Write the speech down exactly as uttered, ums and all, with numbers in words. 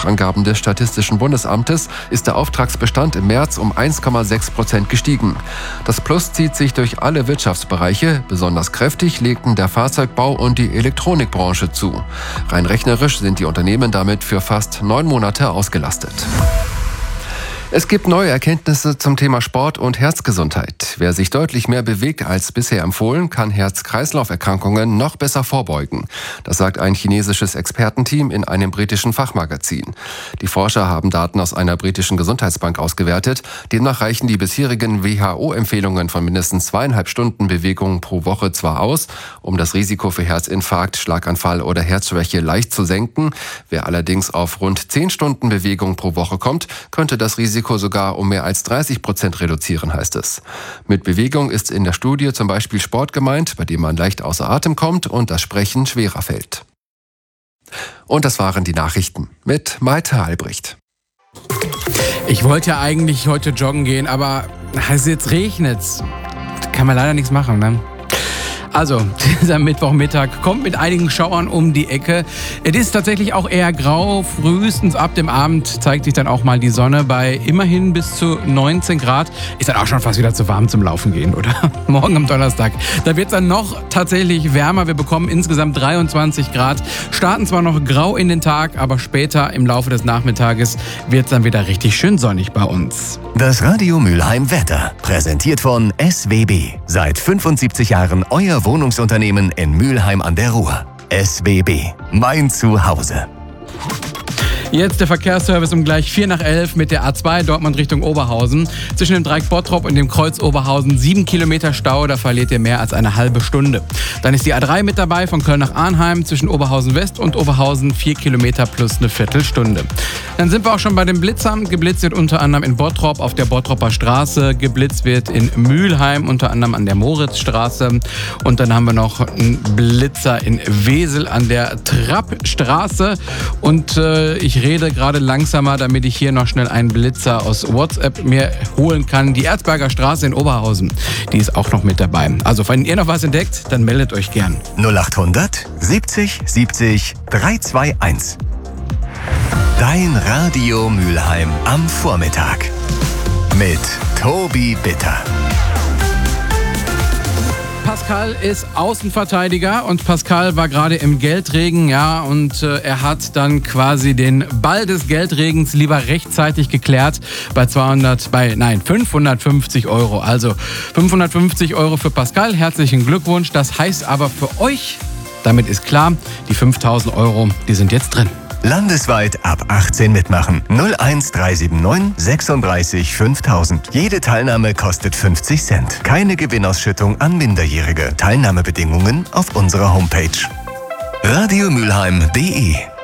Nach Angaben des Statistischen Bundesamtes ist der Auftragsbestand im März um eins Komma sechs Prozent gestiegen. Das Plus zieht sich durch alle Wirtschaftsbereiche. Besonders kräftig legten der Fahrzeugbau und die Elektronikbranche zu. Rein rechnerisch sind die Unternehmen damit für fast neun Monate ausgelastet. Es gibt neue Erkenntnisse zum Thema Sport und Herzgesundheit. Wer sich deutlich mehr bewegt als bisher empfohlen, kann Herz-Kreislauf-Erkrankungen noch besser vorbeugen. Das sagt ein chinesisches Expertenteam in einem britischen Fachmagazin. Die Forscher haben Daten aus einer britischen Gesundheitsbank ausgewertet. Demnach reichen die bisherigen W H O-Empfehlungen von mindestens zweieinhalb Stunden Bewegung pro Woche zwar aus, um das Risiko für Herzinfarkt, Schlaganfall oder Herzschwäche leicht zu senken. Wer allerdings auf rund zehn Stunden Bewegung pro Woche kommt, könnte das Risiko sogar um mehr als dreißig Prozent reduzieren, heißt es. Mit Bewegung ist in der Studie zum Beispiel Sport gemeint, bei dem man leicht außer Atem kommt und das Sprechen schwerer fällt. Und das waren die Nachrichten mit Maite Albrecht. Ich wollte ja eigentlich heute joggen gehen, aber es jetzt regnet's. Kann man leider nichts machen, ne? Also, dieser Mittwochmittag kommt mit einigen Schauern um die Ecke. Es ist tatsächlich auch eher grau. Frühestens ab dem Abend zeigt sich dann auch mal die Sonne bei immerhin bis zu neunzehn Grad. Ist dann auch schon fast wieder zu warm zum Laufen gehen, oder? Morgen am Donnerstag. Da wird es dann noch tatsächlich wärmer. Wir bekommen insgesamt dreiundzwanzig Grad. Starten zwar noch grau in den Tag, aber später im Laufe des Nachmittages wird es dann wieder richtig schön sonnig bei uns. Das Radio Mülheim Wetter, präsentiert von S W B. Seit fünfundsiebzig Jahren euer Wohnungsunternehmen in Mülheim an der Ruhr. S W B, mein Zuhause. Jetzt der Verkehrsservice um gleich vier nach elf mit der A zwei Dortmund Richtung Oberhausen. Zwischen dem Dreieck Bottrop und dem Kreuz Oberhausen sieben Kilometer Stau, da verliert ihr mehr als eine halbe Stunde. Dann ist die A drei mit dabei von Köln nach Arnheim zwischen Oberhausen West und Oberhausen vier Kilometer plus eine Viertelstunde. Dann sind wir auch schon bei den Blitzern. Geblitzt wird unter anderem in Bottrop auf der Bottropper Straße. Geblitzt wird in Mülheim unter anderem an der Moritzstraße. Und dann haben wir noch einen Blitzer in Wesel an der Trappstraße. Und äh, ich rede gerade langsamer, damit ich hier noch schnell einen Blitzer aus WhatsApp mir holen kann. Die Erzberger Straße in Oberhausen, die ist auch noch mit dabei. Also, wenn ihr noch was entdeckt, dann meldet euch gern. null achthundert siebzig siebzig dreihunderteinundzwanzig. Dein Radio Mülheim am Vormittag. Mit Tobi Bitter. Pascal ist Außenverteidiger und Pascal war gerade im Geldregen, ja, und äh, er hat dann quasi den Ball des Geldregens lieber rechtzeitig geklärt bei zweihundert, bei, nein, fünfhundertfünfzig Euro. Also fünfhundertfünfzig Euro für Pascal, herzlichen Glückwunsch. Das heißt aber für euch, damit ist klar, die fünftausend Euro, die sind jetzt drin. Landesweit ab achtzehn mitmachen. null eins drei sieben neun sechsunddreißig fünftausend. Jede Teilnahme kostet fünfzig Cent. Keine Gewinnausschüttung an Minderjährige. Teilnahmebedingungen auf unserer Homepage. radiomülheim punkt de